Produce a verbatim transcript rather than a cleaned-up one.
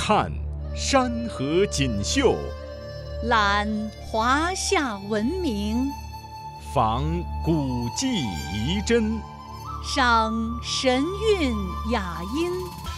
看山河锦绣， 览华夏文明， 访古迹遗珍， 赏神韵雅音。